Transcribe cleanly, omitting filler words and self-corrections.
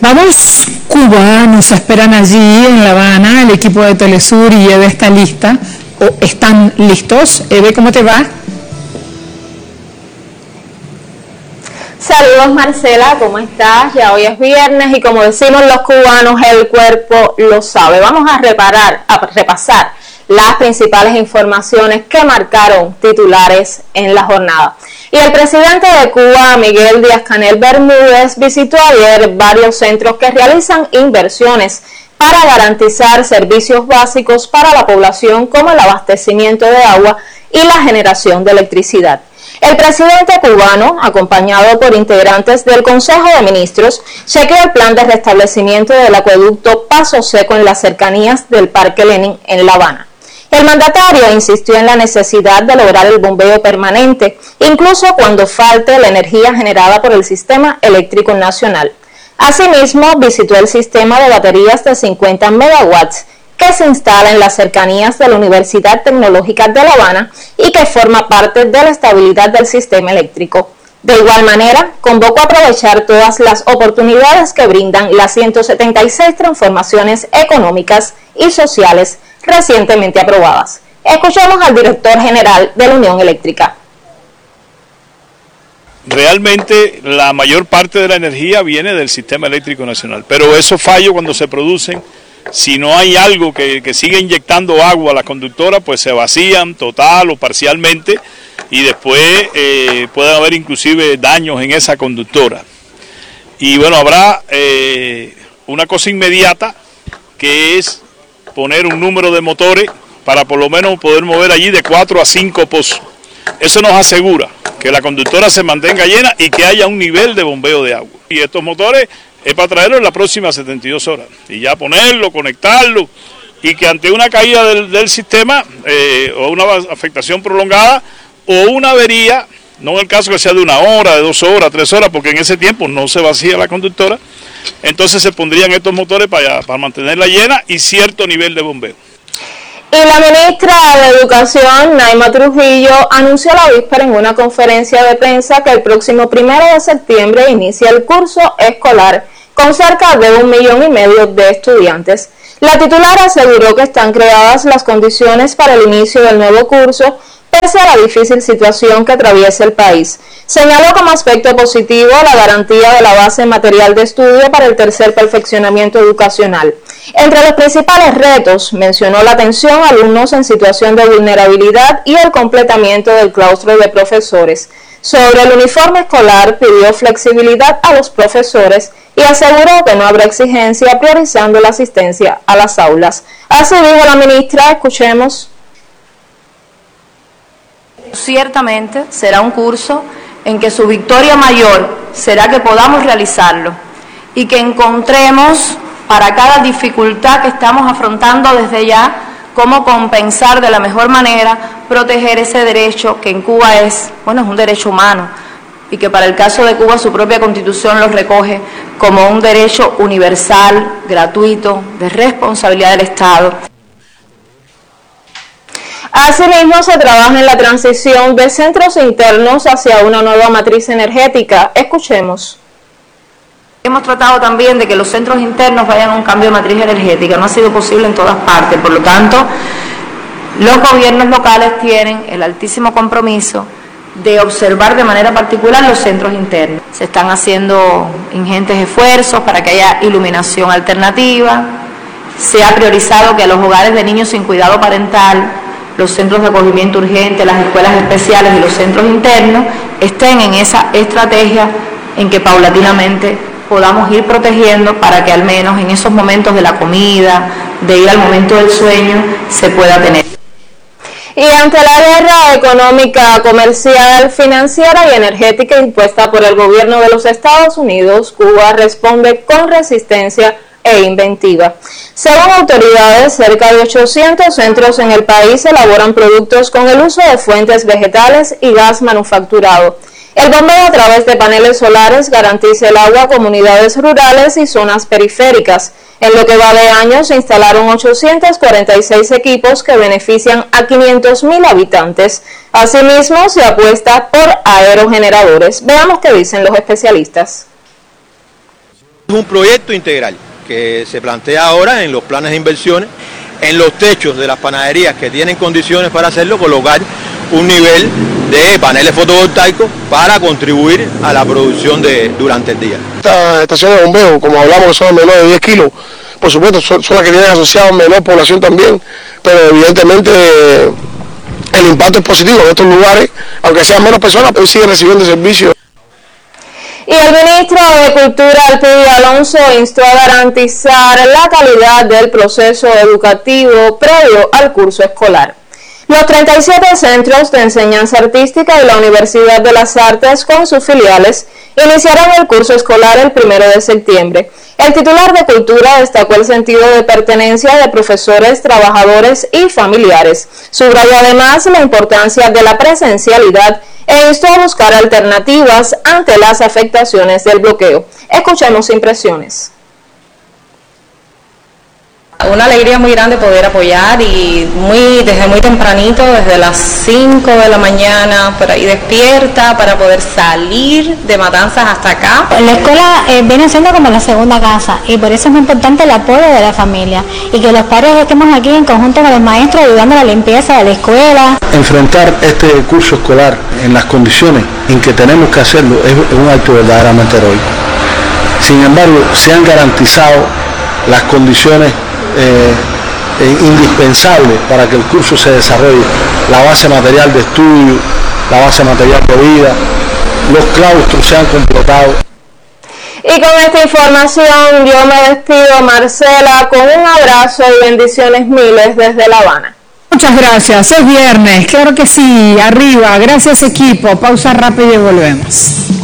Varios cubanos esperan allí en La Habana. El equipo de Telesur y Eve está lista, o están listos. Eve, ¿cómo te va? Saludos Marcela, ¿cómo estás? Ya hoy es viernes y como decimos los cubanos, el cuerpo lo sabe. Vamos a repasar las principales informaciones que marcaron titulares en la jornada. Y el presidente de Cuba, Miguel Díaz-Canel Bermúdez, visitó ayer varios centros que realizan inversiones para garantizar servicios básicos para la población como el abastecimiento de agua y la generación de electricidad. El presidente cubano, acompañado por integrantes del Consejo de Ministros, chequeó el plan de restablecimiento del acueducto Paso Seco en las cercanías del Parque Lenin en La Habana. El mandatario insistió en la necesidad de lograr el bombeo permanente, incluso cuando falte la energía generada por el Sistema Eléctrico Nacional. Asimismo, visitó el sistema de baterías de 50 megawatts que se instala en las cercanías de la Universidad Tecnológica de La Habana y que forma parte de la estabilidad del sistema eléctrico. De igual manera, convocó a aprovechar todas las oportunidades que brindan las 176 transformaciones económicas y sociales recientemente aprobadas. Escuchemos al director general de la Unión Eléctrica. Realmente la mayor parte de la energía viene del Sistema Eléctrico Nacional, pero esos fallos cuando se producen, si no hay algo que sigue inyectando agua a la conductora, pues se vacían total o parcialmente y después puede haber inclusive daños en esa conductora. Y bueno, habrá una cosa inmediata que es poner un número de motores para por lo menos poder mover allí de 4 a 5 pozos. Eso nos asegura que la conductora se mantenga llena y que haya un nivel de bombeo de agua. Y estos motores es para traerlo en las próximas 72 horas. Y ya ponerlo, conectarlo, y que ante una caída del sistema o una afectación prolongada o una avería, no en el caso que sea de 1 hora, de 2 horas, 3 horas, porque en ese tiempo no se vacía la conductora, entonces se pondrían estos motores para mantenerla llena y cierto nivel de bombeo. Y la ministra de Educación, Naima Trujillo, anunció la víspera en una conferencia de prensa que el próximo 1 de septiembre inicia el curso escolar con cerca de 1,5 millones de estudiantes. La titular aseguró que están creadas las condiciones para el inicio del nuevo curso, pese a la difícil situación que atraviesa el país. Señaló como aspecto positivo la garantía de la base material de estudio para el tercer perfeccionamiento educacional. Entre los principales retos, mencionó la atención a alumnos en situación de vulnerabilidad y el completamiento del claustro de profesores. Sobre el uniforme escolar, pidió flexibilidad a los profesores y aseguró que no habrá exigencia priorizando la asistencia a las aulas. Así dijo la ministra, escuchemos. Ciertamente será un curso en que su victoria mayor será que podamos realizarlo y que encontremos para cada dificultad que estamos afrontando desde ya cómo compensar de la mejor manera, proteger ese derecho que en Cuba es un derecho humano y que para el caso de Cuba su propia Constitución lo recoge como un derecho universal, gratuito, de responsabilidad del Estado. Asimismo, se trabaja en la transición de centros internos hacia una nueva matriz energética. Escuchemos. Hemos tratado también de que los centros internos vayan a un cambio de matriz energética. No ha sido posible en todas partes. Por lo tanto, los gobiernos locales tienen el altísimo compromiso de observar de manera particular los centros internos. Se están haciendo ingentes esfuerzos para que haya iluminación alternativa. Se ha priorizado que a los hogares de niños sin cuidado parental, los centros de acogimiento urgente, las escuelas especiales y los centros internos estén en esa estrategia en que paulatinamente podamos ir protegiendo para que al menos en esos momentos de la comida, de ir al momento del sueño, se pueda tener. Y ante la guerra económica, comercial, financiera y energética impuesta por el gobierno de los Estados Unidos, Cuba responde con resistencia e inventiva. Según autoridades, cerca de 800 centros en el país elaboran productos con el uso de fuentes vegetales y gas manufacturado. El bombeo a través de paneles solares garantiza el agua a comunidades rurales y zonas periféricas. En lo que va de año se instalaron 846 equipos que benefician a 500.000 habitantes. Asimismo, se apuesta por aerogeneradores. Veamos qué dicen los especialistas. Es un proyecto integral que se plantea ahora en los planes de inversiones, en los techos de las panaderías que tienen condiciones para hacerlo, colocar un nivel de paneles fotovoltaicos para contribuir a la producción durante el día. Estas estaciones de bombeo, como hablamos, que son menores de 10 kilos, por supuesto son las que tienen asociado menor población también, pero evidentemente el impacto es positivo en estos lugares, aunque sean menos personas, pero siguen recibiendo servicios. Y el ministro de Cultura, Alpidi Alonso, instó a garantizar la calidad del proceso educativo previo al curso escolar. Los 37 centros de enseñanza artística y la Universidad de las Artes con sus filiales iniciarán el curso escolar el 1 de septiembre. El titular de Cultura destacó el sentido de pertenencia de profesores, trabajadores y familiares. Subrayó además la importancia de la presencialidad e instó a buscar alternativas ante las afectaciones del bloqueo. Escuchemos impresiones. Una alegría muy grande poder apoyar y desde muy tempranito, desde las 5 de la mañana, por ahí despierta para poder salir de Matanzas hasta acá. La escuela viene siendo como la segunda casa y por eso es muy importante el apoyo de la familia y que los padres estemos aquí en conjunto con los maestros ayudando a la limpieza de la escuela. Enfrentar este curso escolar en las condiciones en que tenemos que hacerlo es un acto verdaderamente heroico. Sin embargo, se han garantizado las condiciones indispensable para que el curso se desarrolle, la base material de estudio, la base material de vida, los claustros se han completado. Y con esta información yo me despido, Marcela, con un abrazo y bendiciones miles desde La Habana. Muchas gracias, es viernes, claro que sí, arriba, gracias equipo, pausa rápida y volvemos.